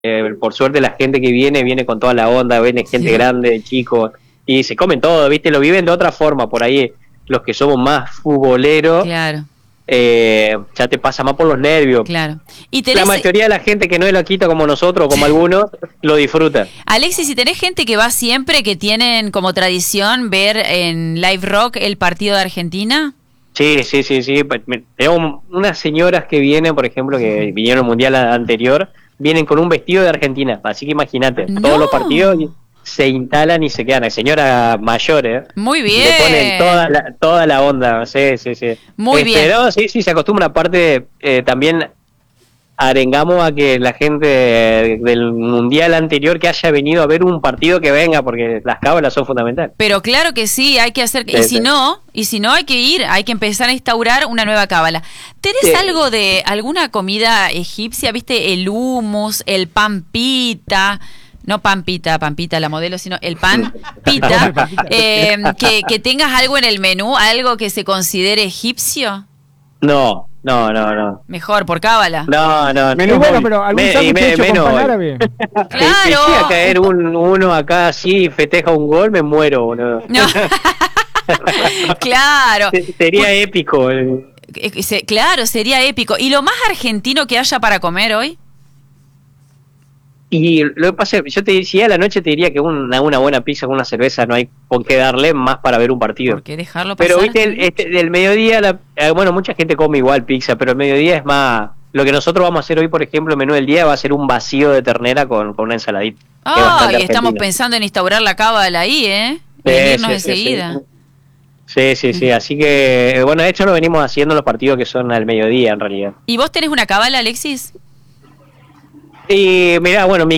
Por suerte la gente que viene con toda la onda, viene gente Sí. grande, chicos, y se comen todo, ¿viste? Lo viven de otra forma, por ahí los que somos más futboleros, Claro, ya te pasa más por los nervios. claro. Y La tenés, mayoría de la gente que no es loquita como nosotros, como algunos, lo disfruta. Alexis, si tenés gente que va siempre, que tienen como tradición ver en Live Rock el partido de Argentina. Sí. Tengo unas señoras que vienen, por ejemplo, que vinieron al mundial anterior, vienen con un vestido de Argentina, así que imagínate, No. todos los partidos se instalan y se quedan. Hay señoras mayores, Muy bien. le ponen toda la onda, sí. Muy bien. No, sí, se acostumbra, aparte también arengamos a que la gente del mundial anterior que haya venido a ver un partido que venga, porque las cábalas son fundamentales. Pero claro que sí, hay que hacer, y si no hay que ir, hay que empezar a instaurar una nueva cábala. ¿Tenés Sí. algo de alguna comida egipcia? ¿Viste? El hummus, el pan pita, no pampita la modelo, sino el pan pita, que tengas algo en el menú, algo que se considere egipcio? No. Mejor, por cábala. No. Menos bueno, pero algún sándwich hecho con pan árabe. Claro. Si llega a caer uno acá así y festeja un gol, me muero, boludo. No. Claro. Sería épico. Claro, sería épico. ¿Y lo más argentino que haya para comer hoy? Y lo que pasa, yo te decía a la noche, te diría que una buena pizza con una cerveza no hay por qué darle más para ver un partido. ¿Por qué dejarlo pasar? Pero viste, del mediodía, bueno, mucha gente come igual pizza, pero el mediodía es más... Lo que nosotros vamos a hacer hoy, por ejemplo, el menú del día va a ser un vacío de ternera con una ensaladita. que es bastante Y estamos argentino. pensando en instaurar la cábala ahí, ¿eh? Venirnos enseguida. Sí, así que, bueno, de hecho lo venimos haciendo los partidos que son al mediodía, en realidad. ¿Y vos tenés una cábala, Alexis? Y mirá, bueno, mi